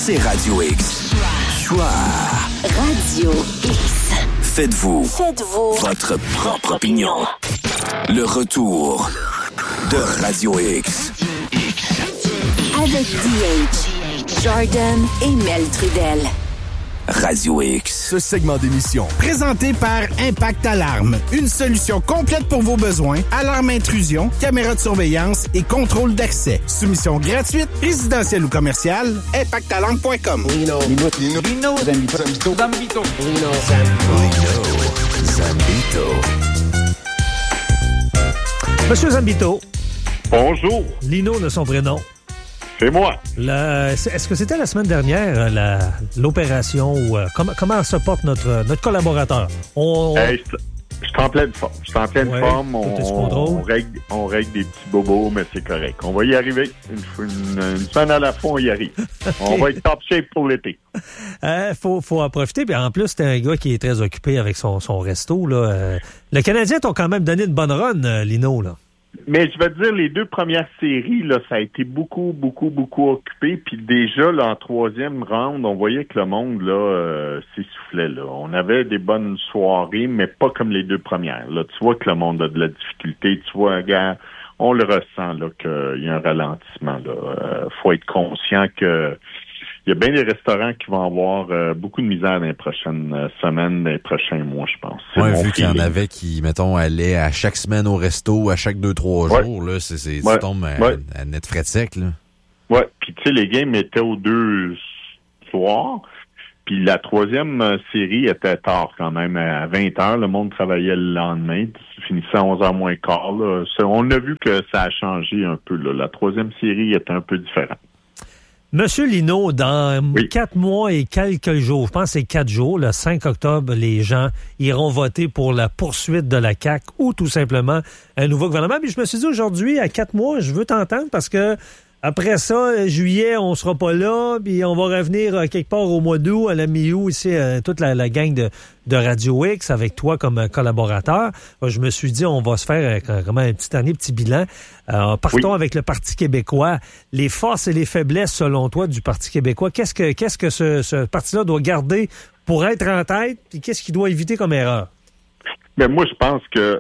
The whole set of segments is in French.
c'est Radio X. Choix. Radio X. Faites-vous votre propre opinion. Le retour de Radio X. Avec DH, Jordan et Mel Trudel. Radio X. Ce segment d'émission, présenté par Impact Alarme. Une solution complète pour vos besoins. Alarme intrusion, caméra de surveillance et contrôle d'accès. Soumission gratuite, résidentielle ou commerciale. ImpactAlarme.com. Lino Zambito. Monsieur Zambito. Bonjour. Lino de son prénom. C'est moi. Est-ce que c'était la semaine dernière, l'opération, ou comment se porte notre collaborateur? Hey, je suis en pleine forme. On règle des petits bobos, mais c'est correct. On va y arriver. Une semaine à la fois, on y arrive. On va être top shape pour l'été. Faut en profiter. Puis en plus, t'es un gars qui est très occupé avec son resto. Là. Le Canadien t'ont quand même donné une bonne run, Lino, là. Mais je vais te dire, les deux premières séries, là, ça a été beaucoup occupé. Puis déjà, là, en troisième round, on voyait que le monde, là, s'essoufflait, là. On avait des bonnes soirées, mais pas comme les deux premières, là. Tu vois que le monde a de la difficulté. Tu vois, gars, on le ressent, là, qu'il y a un ralentissement, là. Faut être conscient que il y a bien des restaurants qui vont avoir beaucoup de misère dans les prochaines semaines, dans les prochains mois, je pense. Vu qu'il y en avait qui, mettons, allaient à chaque semaine au resto, à chaque 2-3 jours, là, tu tombes à net frais de sec, là. Ouais, puis tu sais, les games étaient aux 2 soirs, puis la troisième série était tard quand même, à 20h, le monde travaillait le lendemain, finissait à 11h moins quart, là. On a vu que ça a changé un peu, là. La troisième série était un peu différente. Monsieur Lino, dans 4 mois et quelques jours, je pense que c'est 4 jours, le 5 octobre, les gens iront voter pour la poursuite de la CAQ ou tout simplement un nouveau gouvernement. Puis je me suis dit aujourd'hui, à 4 mois, je veux t'entendre parce que après ça, juillet, on sera pas là, puis on va revenir quelque part au mois d'août, à la mi-août, ici, toute la gang de Radio X avec toi comme collaborateur. Je me suis dit, on va se faire comment un petit bilan. Partons avec le Parti québécois. Les forces et les faiblesses, selon toi, du Parti québécois, qu'est-ce que ce parti-là doit garder pour être en tête, puis qu'est-ce qu'il doit éviter comme erreur? Mais moi, je pense que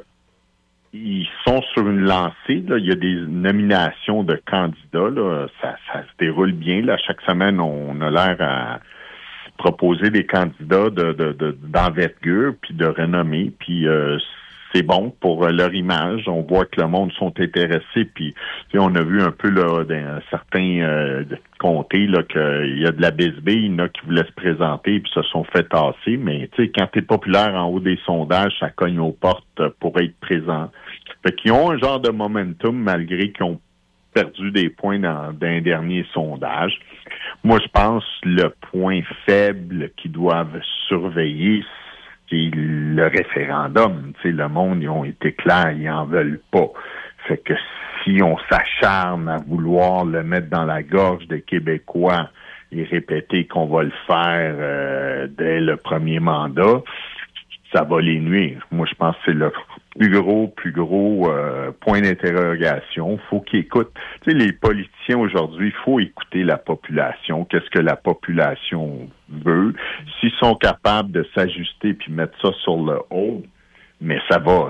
ils sont sur une lancée. Là. Il y a des nominations de candidats. Là. Ça se déroule bien. Là. Chaque semaine, on a l'air à proposer des candidats d'envergure puis de renommée. Puis c'est bon pour leur image. On voit que le monde sont intéressés. Puis on a vu un peu là, dans certains comtés là, qu'il y a de la bisbille. Il y en a qui voulaient se présenter puis se sont fait tasser. Mais quand tu es populaire en haut des sondages, ça cogne aux portes pour être présent. Fait qu'ils ont un genre de momentum malgré qu'ils ont perdu des points dans un dernier sondage. Moi, je pense que le point faible qu'ils doivent surveiller, c'est le référendum. Tu sais, le monde, ils ont été clairs, ils en veulent pas. Fait que si on s'acharne à vouloir le mettre dans la gorge des Québécois et répéter qu'on va le faire dès le premier mandat, ça va les nuire. Moi, je pense que c'est le plus gros point d'interrogation. Faut qu'ils écoutent. Tu sais, les politiciens aujourd'hui, il faut écouter la population. Qu'est-ce que la population veut? S'ils sont capables de s'ajuster puis mettre ça sur le haut, mais ça va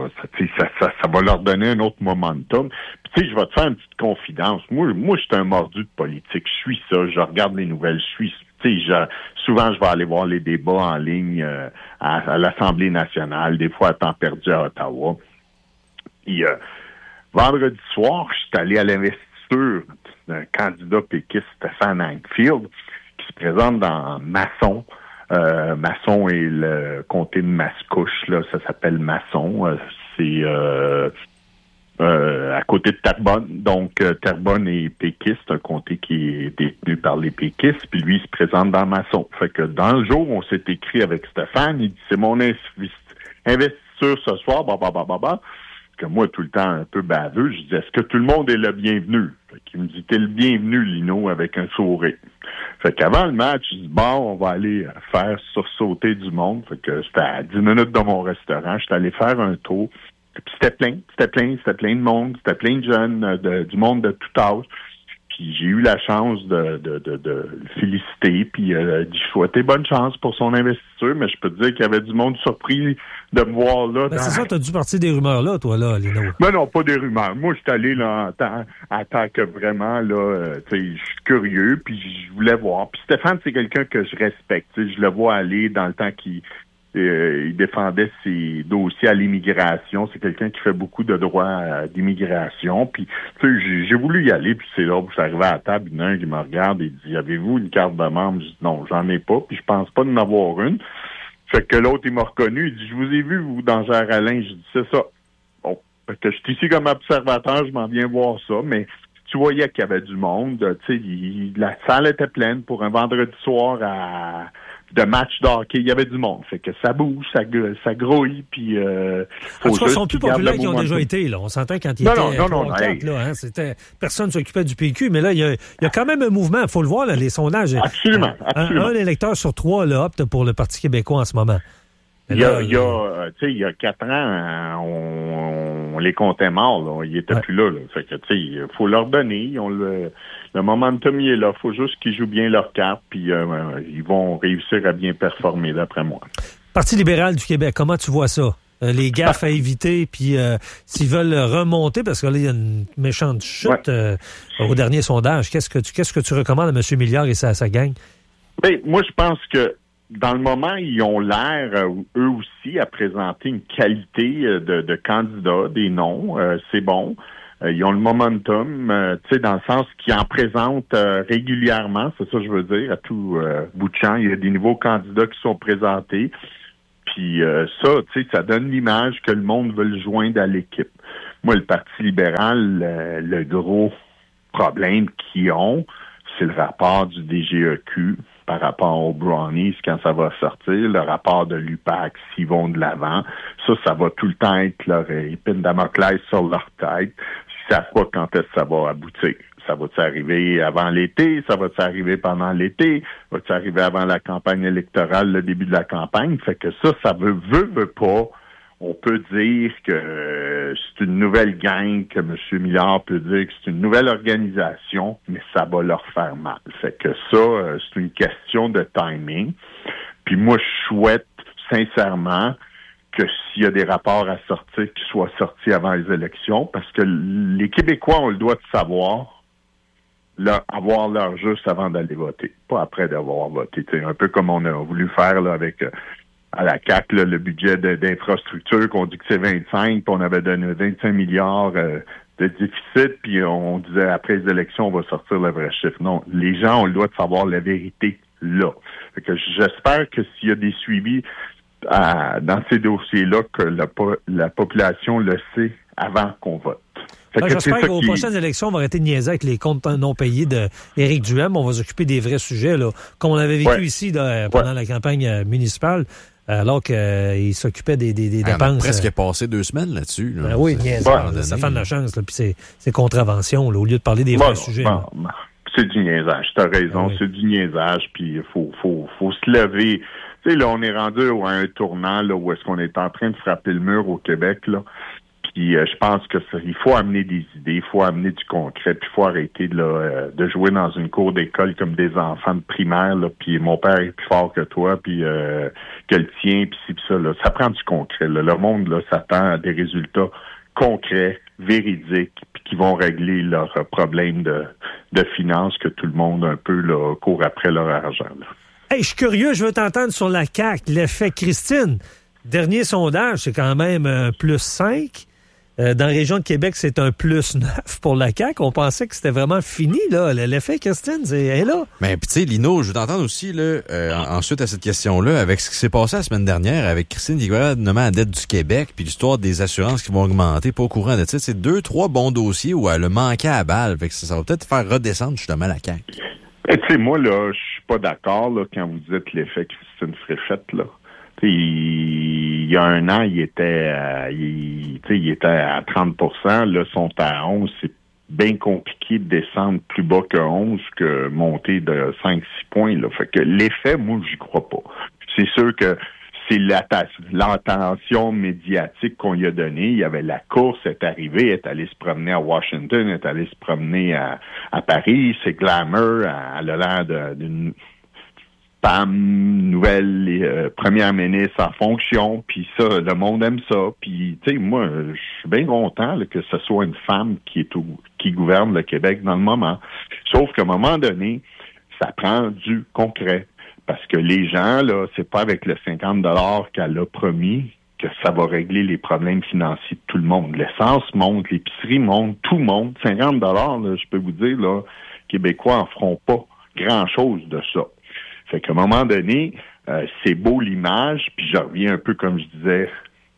leur donner un autre momentum. Puis, tu sais, je vais te faire une petite confidence. Moi, je suis un mordu de politique. Je suis ça. Je regarde les nouvelles. Souvent, je vais aller voir les débats en ligne à l'Assemblée nationale, des fois à temps perdu à Ottawa. Puis, vendredi soir, je suis allé à l'investiture d'un candidat péquiste, Stéphane Hankfield, qui se présente dans Masson. Masson est le comté de Mascouche, là, ça s'appelle Masson. C'est à côté de Terrebonne. Donc, Terrebonne est péquiste, un comté qui est détenu par les péquistes, puis lui, il se présente dans Masson. Fait que dans le jour où on s'est écrit avec Stéphane, il dit, c'est mon investiture ce soir, que moi, tout le temps un peu baveux, je dis, est-ce que tout le monde est le bienvenu? Fait qu'il me dit, t'es le bienvenu, Lino, avec un sourire. Fait qu'avant le match, je dis, on va aller faire sursauter du monde. Fait que j'étais à 10 minutes de mon restaurant, j'étais allé faire un tour. Puis c'était plein de monde, c'était plein de jeunes, du monde de tout âge. Puis Puis j'ai eu la chance de le féliciter, puis d'y souhaiter bonne chance pour son investiture, mais je peux te dire qu'il y avait du monde surpris de me voir là. C'est ça, t'as dû partir des rumeurs là, toi, là, Lino. Mais non, pas des rumeurs. Moi, je suis allé là en tant que vraiment, là, tu sais, je suis curieux, puis je voulais voir. Puis Stéphane, c'est quelqu'un que je respecte. Je le vois aller dans le temps qu'il il défendait ses dossiers à l'immigration. C'est quelqu'un qui fait beaucoup de droits d'immigration. Puis, tu sais, j'ai voulu y aller. Puis c'est là où je suis arrivé à la table, il y en a un qui me regarde et dit, avez-vous une carte de membre? Je dis, non, j'en ai pas. Puis je pense pas d'en avoir une. Fait que l'autre, il m'a reconnu. Il dit, je vous ai vu, vous, dans Gère-Alain. Je dis, c'est ça. Bon, fait que je suis ici comme observateur, je m'en viens voir ça. Mais tu voyais qu'il y avait du monde. Tu sais, la salle était pleine pour un vendredi soir de match de hockey, il y avait du monde. Fait que ça bouge, ça grouille, puis en tout cas, ils sont plus populaires qu'ils ont déjà été, là. On s'entend quand ils étaient 3-4, là, hein, personne ne s'occupait du PQ, mais là, il y a quand même un mouvement, il faut le voir, là, les sondages. Absolument. Un électeur sur 3, là, opte pour le Parti québécois en ce moment. Il y a 4 ans, on les comptait morts, là. Ils étaient plus là. Fait que, tu sais, il faut leur donner. Ils ont le momentum, il est là. Faut juste qu'ils jouent bien leur carte, puis ils vont réussir à bien performer, d'après moi. Parti libéral du Québec, comment tu vois ça? Les gaffes à éviter, puis s'ils veulent remonter, parce que là, il y a une méchante chute au dernier sondage. Qu'est-ce que tu recommandes à M. Milliard et sa gang? Ben, moi, je pense que dans le moment, ils ont l'air, eux aussi, à présenter une qualité de candidats, des noms. C'est bon. Ils ont le momentum, tu sais, dans le sens qu'ils en présentent régulièrement. C'est ça que je veux dire. À tout bout de champ, il y a des nouveaux candidats qui sont présentés. Puis ça, tu sais, ça donne l'image que le monde veut le joindre à l'équipe. Moi, le Parti libéral, le gros problème qu'ils ont, c'est le rapport du DGEQ par rapport aux Brownies quand ça va sortir, le rapport de l'UPAC s'ils vont de l'avant. Ça va tout le temps être leur épine Damoclès sur leur tête. Ils savent pas quand est-ce que ça va aboutir. Ça va-tu arriver avant l'été? Ça va-tu arriver pendant l'été? Va-tu arriver avant la campagne électorale, le début de la campagne? Fait que ça veut pas. On peut dire que c'est une nouvelle gang, que M. Milliard peut dire que c'est une nouvelle organisation, mais ça va leur faire mal. Fait que ça, c'est une question de timing. Puis moi, je souhaite sincèrement que s'il y a des rapports à sortir, qu'ils soient sortis avant les élections, parce que les Québécois ont le droit de savoir, avoir leur juste avant d'aller voter, pas après d'avoir voté. T'sais, un peu comme on a voulu faire là avec à la CAQ, là, le budget d'infrastructure, qu'on dit que c'est 25, puis on avait donné 25 milliards de déficit, puis on disait après les élections, on va sortir le vrai chiffre. Non, les gens ont le droit de savoir la vérité là. Fait que j'espère que s'il y a des suivis dans ces dossiers-là, que la population le sait avant qu'on vote. J'espère qu'aux prochaines élections, on va arrêter de niaiser avec les comptes non payés d'Éric Duhem. On va s'occuper des vrais sujets, là, comme on avait vécu ici pendant la campagne municipale, alors qu'il s'occupait des dépenses. On a presque passé 2 semaines là-dessus. Là. Ben oui, ça fait de la chance. Là, puis c'est contravention, là, au lieu de parler des vrais sujets. C'est du niaisage. Tu as raison, c'est du niaisage. Puis il faut se lever. Tu sais, là, on est rendu à un tournant là, où est-ce qu'on est en train de frapper le mur au Québec, là. Puis je pense que il faut amener des idées, il faut amener du concret, puis il faut arrêter de jouer dans une cour d'école comme des enfants de primaire, là, puis mon père est plus fort que toi, puis que le tien, puis ci, puis ça. Là. Ça prend du concret. Là. Le monde là, s'attend à des résultats concrets, véridiques, puis qui vont régler leurs problèmes de finances que tout le monde un peu là, court après leur argent. Là. Hey, je suis curieux, je veux t'entendre sur la CAQ, l'effet Christine. Dernier sondage, c'est quand même un +5. Dans la région de Québec, c'est un +9 pour la CAQ. On pensait que c'était vraiment fini, là. L'effet Christine, elle est là. Mais puis tu sais, Lino, je veux t'entendre aussi, là, ensuite à cette question-là, avec ce qui s'est passé la semaine dernière avec Christine qui est nommée à la dette du Québec, puis l'histoire des assurances qui vont augmenter, pas au courant de ça. C'est 2-3 bons dossiers où elle a manqué à balle. Fait que ça va peut-être faire redescendre justement la CAQ. Tu sais, moi, là, je suis pas d'accord là, quand vous dites l'effet Christine Fréchette, là. Il y a un an, il était à 30%. Là, sont à 11%. C'est bien compliqué de descendre plus bas que 11 que monter de 5-6 points. Là. Fait que l'effet, moi, j'y crois pas. C'est sûr que c'est l'attention médiatique qu'on lui a donnée. Il y avait la course, elle est arrivée, elle est allée se promener à Washington, elle est allée se promener à Paris, c'est glamour, elle a l'air d'une femme nouvelle première ministre en fonction, puis ça, le monde aime ça. Puis, tu sais, moi, je suis bien content là, que ce soit une femme qui gouverne le Québec dans le moment. Sauf qu'à un moment donné, ça prend du concret. Parce que les gens, là, c'est pas avec le 50 $ qu'elle a promis que ça va régler les problèmes financiers de tout le monde. L'essence monte, l'épicerie monte, tout monte. 50 $, là, je peux vous dire, là, Québécois en feront pas grand-chose de ça. Fait qu'à un moment donné, c'est beau l'image, puis je reviens un peu comme je disais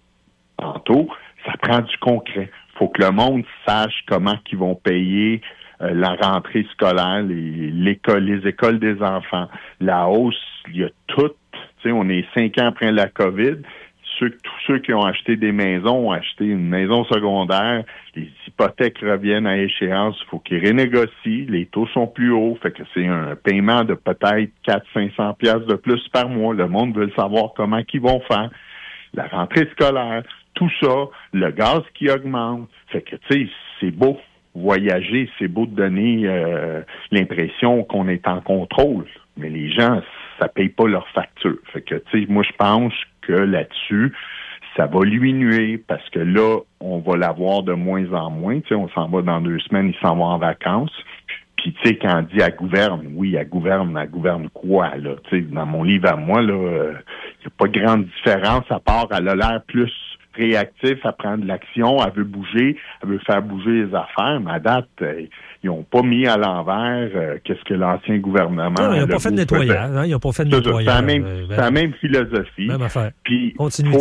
tantôt, ça prend du concret. Faut que le monde sache comment ils vont payer la rentrée scolaire, les écoles des enfants, la hausse, il y a tout. Tu sais, on est 5 ans après la COVID. Tous ceux qui ont acheté des maisons ont acheté une maison secondaire. Les hypothèques reviennent à échéance. Il faut qu'ils renégocient. Les taux sont plus hauts. Fait que c'est un paiement de peut-être 400-500 piastres de plus par mois. Le monde veut savoir comment ils vont faire. La rentrée scolaire, tout ça, le gaz qui augmente. Fait que, tu sais, c'est beau. Voyager, c'est beau de donner l'impression qu'on est en contrôle, mais les gens, ça paye pas leurs factures. Fait que, tu sais, moi, je pense que là-dessus, ça va lui nuire parce que là, on va l'avoir de moins en moins. Tu sais, on s'en va dans 2 semaines, il s'en va en vacances. Puis, tu sais, quand on dit elle gouverne, oui, elle gouverne quoi, là? Tu sais, dans mon livre à moi, là, il n'y a pas de grande différence à part, elle a l'air plus réactif à prendre de l'action, elle veut bouger, elle veut faire bouger les affaires, mais à date, ils n'ont pas mis à l'envers qu'est-ce que l'ancien gouvernement... Non, ils n'ont pas fait de nettoyage. Hein? Ils n'ont pas fait de nettoyage. C'est la même philosophie. Même affaire. Puis, il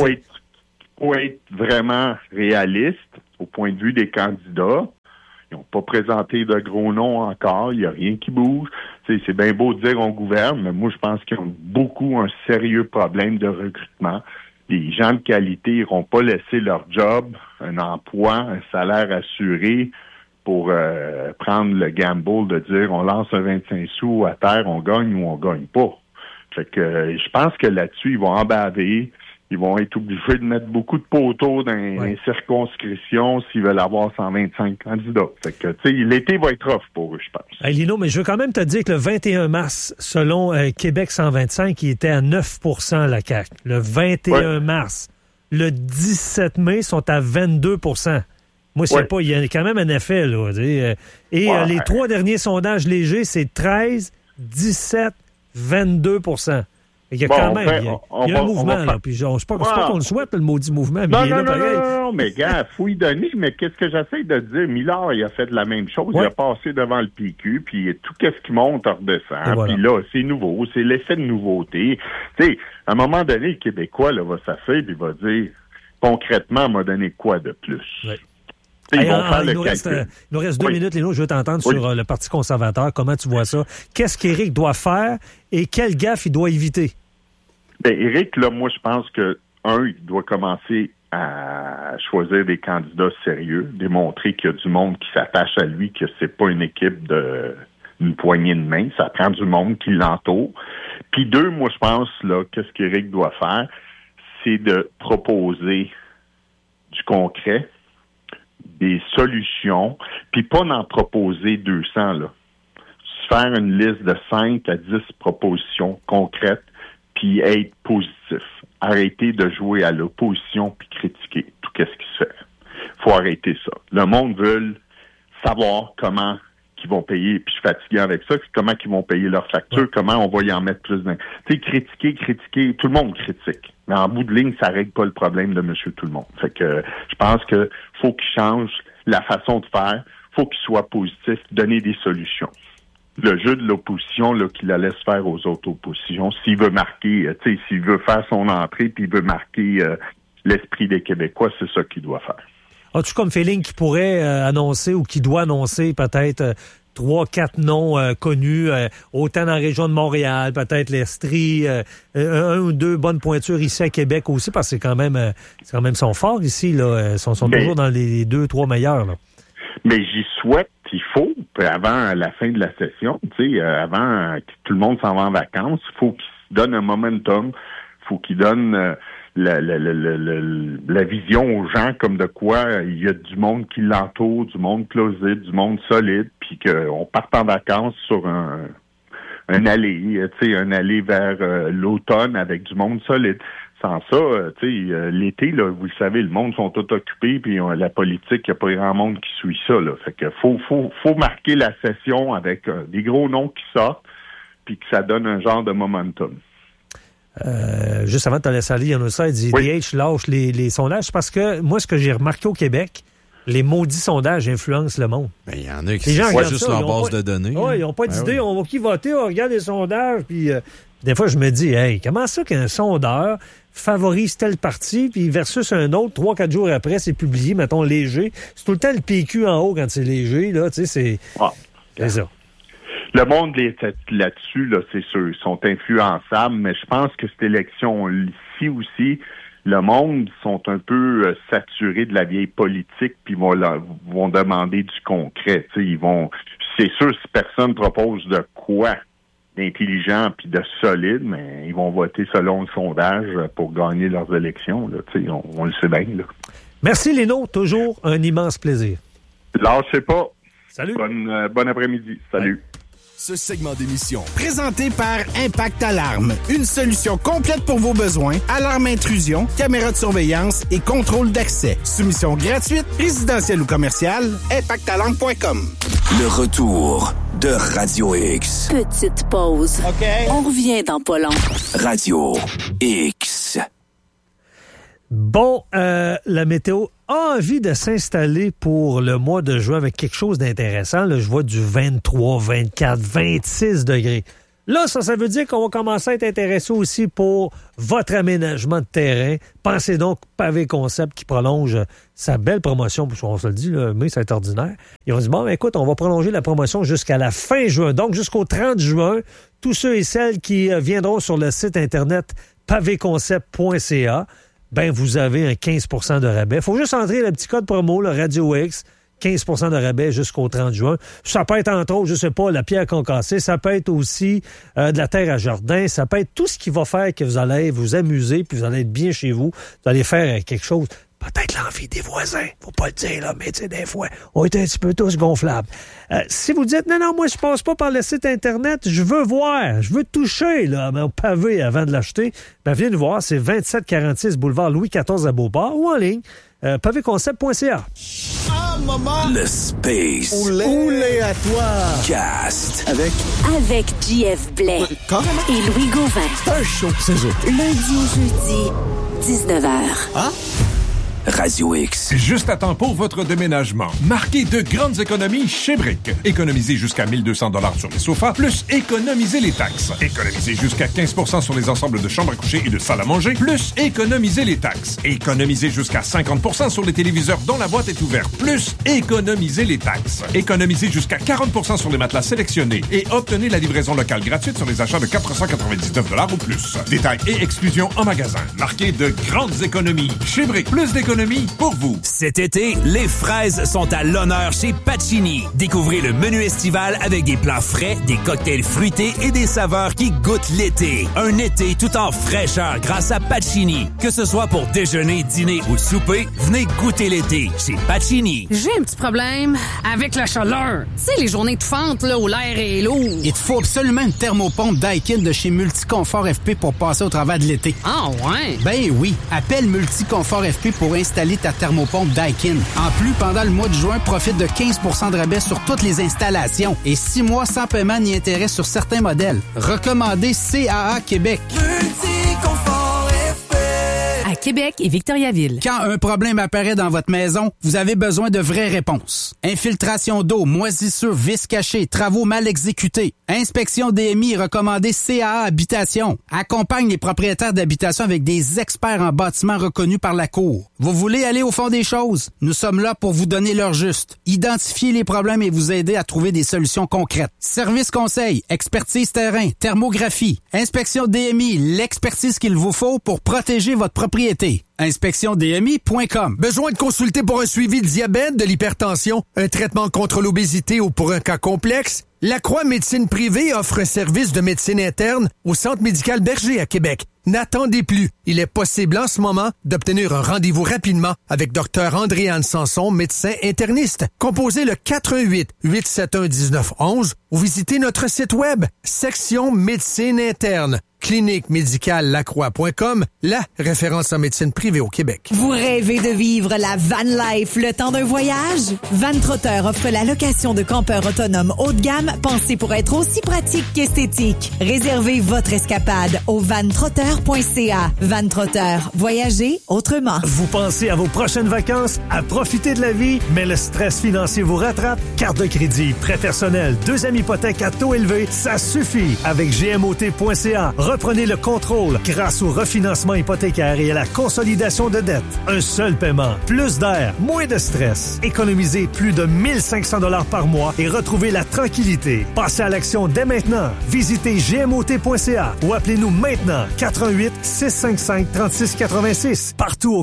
faut être vraiment réaliste au point de vue des candidats. Ils n'ont pas présenté de gros noms encore. Il n'y a rien qui bouge. C'est bien beau de dire on gouverne, mais moi, je pense qu'ils ont un sérieux problème de recrutement. Les gens de qualité n'iront pas laisser leur job, un emploi, un salaire assuré pour prendre le gamble de dire on lance un 25 sous à terre, on gagne ou on gagne pas. Fait que je pense que là-dessus, ils vont en baver. Ils vont être obligés de mettre beaucoup de poteaux dans les circonscriptions s'ils veulent avoir 125 candidats. Fait que, tu sais, l'été va être rough pour eux, je pense. Hey Lino, mais je veux quand même te dire que le 21 mars, selon Québec 125, il était à 9 % la CAQ. Le 21 mars. Le 17 mai, ils sont à 22 %. Moi, c'est pas... Il y a quand même un effet, là. Les 3 derniers sondages légers, c'est 13, 17, 22 %. Il y a quand même il y a un mouvement, là. Puis je ne sais pas qu'on le souhaite, le maudit mouvement. Mais non, mais gars, faut y donner. Mais qu'est-ce que j'essaie de dire? Millard, il a fait la même chose. Il a passé devant le PQ, puis tout ce qui monte redescend. Voilà. Puis là, c'est nouveau. C'est l'effet de nouveauté. Tu sais, à un moment donné, le Québécois là, va s'asseoir et va dire, concrètement, m'a donné quoi de plus? Oui. Il nous reste 2 minutes, Léno. Je veux t'entendre sur le Parti conservateur. Comment tu vois ça? Qu'est-ce qu'Éric doit faire et quelle gaffe il doit éviter? Bien, Éric, là, moi, je pense que, il doit commencer à choisir des candidats sérieux, démontrer qu'il y a du monde qui s'attache à lui, que c'est pas une équipe d'une poignée de main. Ça prend du monde qui l'entoure. Puis 2, moi, je pense, là, qu'est-ce qu'Éric doit faire? C'est de proposer du concret, des solutions, puis pas d'en proposer 200, là. Faire une liste de 5 à 10 propositions concrètes, puis être positif. Arrêter de jouer à l'opposition puis critiquer tout ce qui se fait. Faut arrêter ça. Le monde veut savoir comment qu'ils vont payer, puis je suis fatigué avec ça, comment qu'ils vont payer leurs factures, comment on va y en mettre plus d'un. Tu sais, critiquer, tout le monde critique. Mais en bout de ligne, ça règle pas le problème de monsieur tout le monde. Fait que je pense que faut qu'il change la façon de faire, faut qu'il soit positif, donner des solutions. Le jeu de l'opposition, là, qu'il la laisse faire aux autres oppositions, s'il veut marquer, tu sais, s'il veut faire son entrée, puis il veut marquer l'esprit des Québécois, c'est ça qu'il doit faire. As-tu comme feeling qu'il pourrait annoncer ou qu'il doit annoncer peut-être 3-4 noms connus, autant dans la région de Montréal, peut-être l'Estrie, 1 ou 2 bonnes pointures ici à Québec aussi, parce que c'est quand même son fort ici, là. Ils sont toujours dans les 2-3 meilleurs, là. Mais j'y souhaite, il faut, avant la fin de la session, tu sais, avant que tout le monde s'en va en vacances, il faut qu'il se donne un momentum. faut qu'il donne la vision aux gens comme de quoi il y a du monde qui l'entoure, du monde plausible, du monde solide, puis qu'on parte en vacances sur un allée, un allée vers l'automne avec du monde solide. Sans ça, l'été, là, vous le savez, le monde sont tous occupés, puis la politique, il n'y a pas grand monde qui suit ça, là. Fait que faut marquer la session avec des gros noms qui sortent, puis que ça donne un genre de momentum. Juste avant de te laisser aller, il y en a ça, il dit DH lâche les sondages, parce que moi, ce que j'ai remarqué au Québec, les maudits sondages influencent le monde. Ben, il y en a qui voient juste leur base de données. Oui, ils n'ont pas d'idée, on va qui voter, on regarde les sondages, puis des fois, je me dis, hey, comment ça qu'un sondeur favorise tel parti, puis versus un autre, 3-4 jours après, c'est publié, mettons, léger. C'est tout le temps le PQ en haut quand c'est léger, là, tu sais, c'est ça. Le monde là-dessus, là, c'est sûr, ils sont influençables, mais je pense que cette élection-ci aussi, le monde sont un peu saturés de la vieille politique, puis vont demander du concret. C'est sûr, si personne propose de quoi d'intelligent puis de solide, mais ils vont voter selon le sondage pour gagner leurs élections. Là, on le sait bien. Là. Merci, Lino. Toujours un immense plaisir. Lâchez pas. Salut. Bon après-midi. Salut. Ouais. Ce segment d'émission, présenté par Impact Alarme, une solution complète pour vos besoins, alarme intrusion, caméra de surveillance et contrôle d'accès. Soumission gratuite, résidentielle ou commerciale, impactalarme.com. Le retour de Radio X. Petite pause. OK. On revient dans pas long. Radio X. Bon, la météo a envie de s'installer pour le mois de juin avec quelque chose d'intéressant. Là, je vois du 23, 24, 26 degrés. Là, ça veut dire qu'on va commencer à être intéressé aussi pour votre aménagement de terrain. Pensez donc Pavé Concept qui prolonge sa belle promotion, parce qu'on se le dit, là, mais c'est ordinaire. Ils ont dit, bon, écoute, on va prolonger la promotion jusqu'à la fin juin. Donc, jusqu'au 30 juin, tous ceux et celles qui viendront sur le site Internet pavéconcept.ca, ben vous avez un 15 % de rabais. Il faut juste entrer le petit code promo, le Radio X, 15 % de rabais jusqu'au 30 juin. Ça peut être, entre autres, je sais pas, la pierre concassée. Ça peut être aussi de la terre à jardin. Ça peut être tout ce qui va faire que vous allez vous amuser, puis vous allez être bien chez vous. Vous allez faire quelque chose. Peut-être l'envie des voisins. Faut pas le dire, là, mais tu sais, des fois, on est un petit peu tous gonflables. Si vous dites, non, moi, je passe pas par le site Internet, je veux voir, je veux toucher, là, au pavé avant de l'acheter, ben, venez nous voir, c'est 2746 boulevard Louis XIV à Beauport ou en ligne, pavéconcept.ca. Ah, maman! Le Space. Oulé à toi! Cast. Avec JF Blais et Louis Gauvin. C'est un show, c'est ça. Lundi au jeudi, 19h. Hein? Radio X. Juste à temps pour votre déménagement. Marquez de grandes économies chez Brick. Économisez jusqu'à 1 200 $ sur les sofas, plus économisez les taxes. Économisez jusqu'à 15 % sur les ensembles de chambres à coucher et de salles à manger, plus économisez les taxes. Économisez jusqu'à 50 % sur les téléviseurs dont la boîte est ouverte, plus économisez les taxes. Économisez jusqu'à 40 % sur les matelas sélectionnés et obtenez la livraison locale gratuite sur les achats de 499 $ ou plus. Détails et exclusions en magasin. Marquez de grandes économies chez Brick. Plus d'économies pour vous. Cet été, les fraises sont à l'honneur chez Pacini. Découvrez le menu estival avec des plats frais, des cocktails fruités et des saveurs qui goûtent l'été. Un été tout en fraîcheur grâce à Pacini. Que ce soit pour déjeuner, dîner ou souper, venez goûter l'été chez Pacini. J'ai un petit problème avec la chaleur. Tu sais, les journées étouffantes là, où l'air est lourd. Il te faut absolument une thermopompe Daikin de chez Multiconfort FP pour passer au travers de l'été. Ah ouais? Ben oui, appelle Multiconfort FP pour installer ta thermopompe Daikin. En plus, pendant le mois de juin, profite de 15 % de rabais sur toutes les installations et 6 mois sans paiement ni intérêt sur certains modèles. Recommandé CAA Québec. Multiconfort FP. À Québec et Victoriaville. Quand un problème apparaît dans votre maison, vous avez besoin de vraies réponses. Infiltration d'eau, moisissure, vis cachés, travaux mal exécutés. Inspection DMI recommandée CAA Habitation. Accompagne les propriétaires d'habitation avec des experts en bâtiment reconnus par la Cour. Vous voulez aller au fond des choses? Nous sommes là pour vous donner l'heure juste. Identifier les problèmes et vous aider à trouver des solutions concrètes. Service conseil, expertise terrain, thermographie, inspection DMI, l'expertise qu'il vous faut pour protéger votre propriété. InspectionDMI.com. Besoin de consulter pour un suivi de diabète, de l'hypertension, un traitement contre l'obésité ou pour un cas complexe? La Croix Médecine Privée offre un service de médecine interne au Centre médical Berger à Québec. N'attendez plus. Il est possible en ce moment d'obtenir un rendez-vous rapidement avec Dr. Andréane Sanson, médecin interniste. Composez le 418-871-1911 ou visitez notre site web, section médecine interne. cliniquemédicale-lacroix.com, la référence en médecine privée au Québec. Vous rêvez de vivre la van life le temps d'un voyage? Van Trotter offre la location de campeurs autonomes haut de gamme pensés pour être aussi pratique qu'esthétique. Réservez votre escapade au vantrotter.ca. Van Trotter, voyagez autrement. Vous pensez à vos prochaines vacances, à profiter de la vie, mais le stress financier vous rattrape? Carte de crédit, prêt personnel, deuxième hypothèque à taux élevé, ça suffit. Avec gmot.ca, reprenez le contrôle grâce au refinancement hypothécaire et à la consolidation de dettes. Un seul paiement, plus d'air, moins de stress. Économisez plus de 1500 $ par mois et retrouvez la tranquillité. Passez à l'action dès maintenant. Visitez gmot.ca ou appelez-nous maintenant 88 655 3686 partout au